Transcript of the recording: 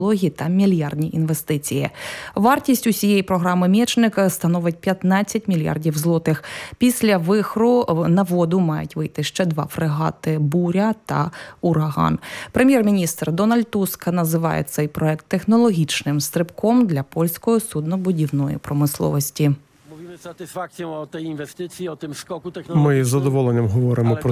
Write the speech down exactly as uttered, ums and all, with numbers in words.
та мільярдні інвестиції. Вартість усієї програми «Мєчник» становить п'ятнадцять мільярдів злотих. Після вихру на воду мають вийти ще два фрегати «Буря» та «Ураган». Прем'єр-міністр Дональд Туск називає цей проект технологічним стрибком для польської суднобудівної промисловості. Ми з задоволенням говоримо про